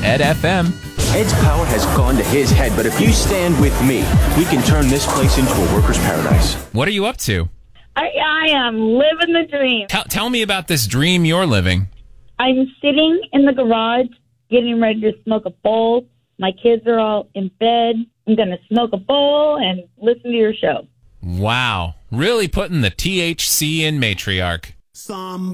Ed FM. Ed's power has gone to his head, but if you stand with me, we can turn this place into a worker's paradise. What are you up to? I am living the dream. Tell me about this dream you're living. I'm sitting in the garage getting ready to smoke a bowl. My kids are all in bed. I'm going to smoke a bowl and listen to your show. Wow. Really putting the THC in matriarch.